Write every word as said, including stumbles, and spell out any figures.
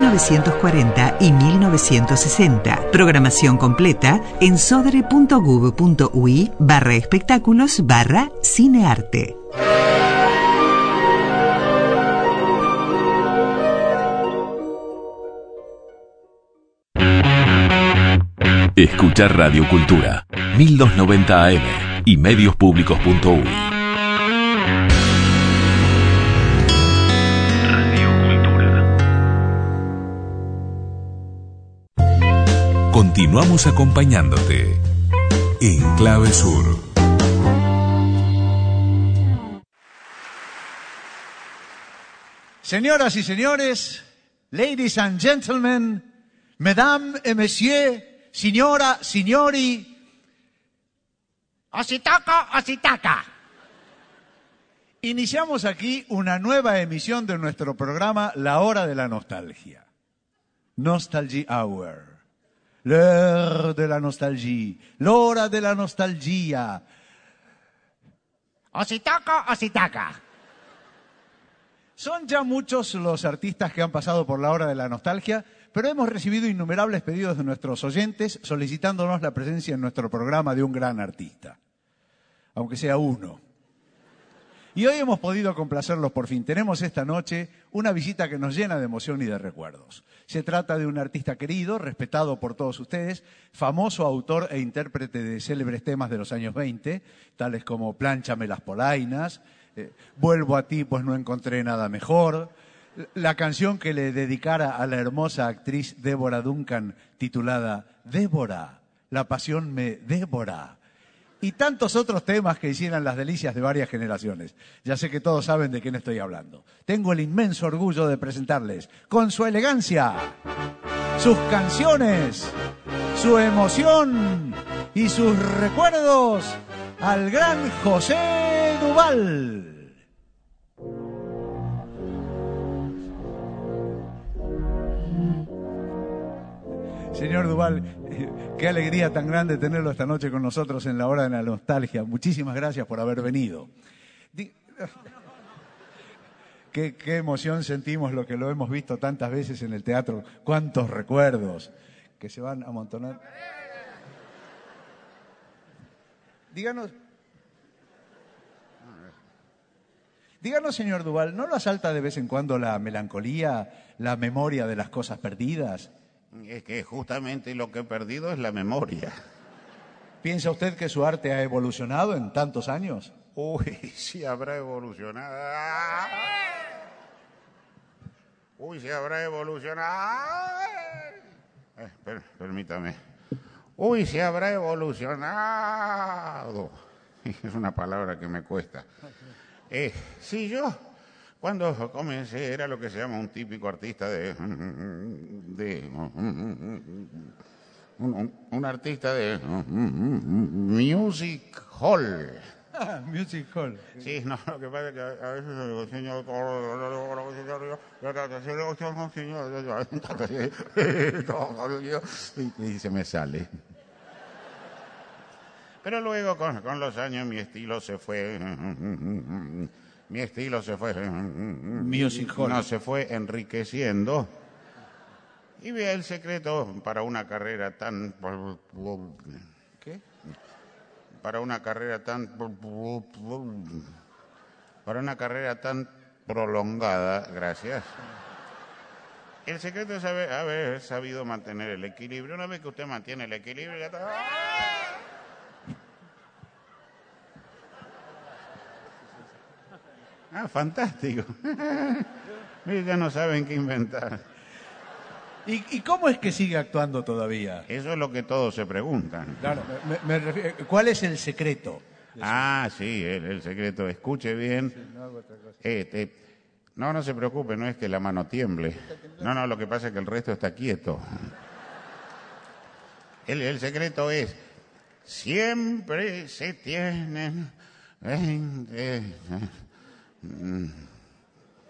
novecientos cuarenta y mil novecientos sesenta. Programación completa en sodre.gov.ui barra espectáculos barra cinearte. Escuchar Radio Cultura, mil doscientos noventa A M y mediospublicos punto uy. Radio Cultura. Continuamos acompañándote en Clave Sur. Señoras y señores, ladies and gentlemen, mesdames et messieurs, signora, signori, ositaca, ositaca. Iniciamos aquí una nueva emisión de nuestro programa La Hora de la Nostalgia. Nostalgie Hour. L'heure de la nostalgie. L'hora de la nostalgia. Ositaca, ositaca. Son ya muchos los artistas que han pasado por La Hora de la Nostalgia, pero hemos recibido innumerables pedidos de nuestros oyentes solicitándonos la presencia en nuestro programa de un gran artista, aunque sea uno. Y hoy hemos podido complacerlos por fin. Tenemos esta noche una visita que nos llena de emoción y de recuerdos. Se trata de un artista querido, respetado por todos ustedes, famoso autor e intérprete de célebres temas de los años veinte, tales como Plánchame las polainas, eh, Vuelvo a ti pues no encontré nada mejor, la canción que le dedicara a la hermosa actriz Débora Duncan, titulada Débora, la pasión me devora, y tantos otros temas que hicieran las delicias de varias generaciones. Ya sé que todos saben de quién estoy hablando. Tengo el inmenso orgullo de presentarles, con su elegancia, sus canciones, su emoción y sus recuerdos, al gran José Duvall. Señor Duvall, qué alegría tan grande tenerlo esta noche con nosotros en La Hora de la Nostalgia. Muchísimas gracias por haber venido. Di... Qué, qué emoción sentimos lo que lo hemos visto tantas veces en el teatro. Cuántos recuerdos que se van a amontonar. Díganos, díganos, señor Duvall, ¿no lo asalta de vez en cuando la melancolía, la memoria de las cosas perdidas? Es que justamente lo que he perdido es la memoria. ¿Piensa usted que su arte ha evolucionado en tantos años? Uy, sí habrá evolucionado. Uy, sí habrá evolucionado. Eh, per, permítame. Uy, sí habrá evolucionado. Es una palabra que me cuesta. Eh, sí, yo... Cuando comencé era lo que se llama un típico artista de... de un, un artista de music hall. Ah, music hall. Sí, no, lo que pasa es que a veces el señor... y se me sale. Pero luego con, con los años mi estilo se fue... Mi estilo se fue... Music hall. No, se fue enriqueciendo. Y vea el secreto para una carrera tan... ¿Qué? Para una carrera tan... Para una carrera tan prolongada, gracias. El secreto es haber, haber sabido mantener el equilibrio. Una vez que usted mantiene el equilibrio... Ya está... Ah, fantástico. Ya no saben qué inventar. ¿Y, ¿Y cómo es que sigue actuando todavía? Eso es lo que todos se preguntan. Claro, me, me refiero, ¿cuál es el secreto? Ah, sí, el, el secreto. Escuche bien. Sí, no hago otra cosa. Este, no, no se preocupe, no es que la mano tiemble. No, no, lo que pasa es que el resto está quieto. El, el secreto es, siempre se tienen... veinte,